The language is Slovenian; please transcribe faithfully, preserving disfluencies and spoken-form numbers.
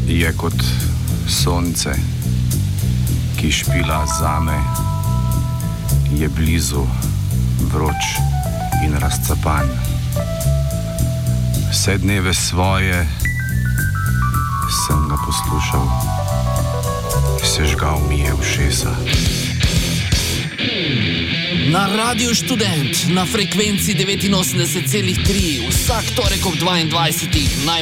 je kot sonce, ki špila zame, je blizu, vroč in razcapan. Vse dneve svoje sem ga poslušal, sežgal mi je ušesa. Na Radiu Študent, na frekvenci devetinosemdeset celih tri, vsak torek ob dvaindvajsetih.